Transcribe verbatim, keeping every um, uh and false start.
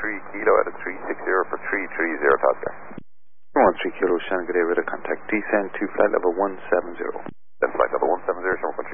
three Kilo at a three six zero for three three zero Oscar. one three Kilo, Shannon, good day, radar contact. Descend to flight level one seven zero. Then flight level one seven zero, Sherman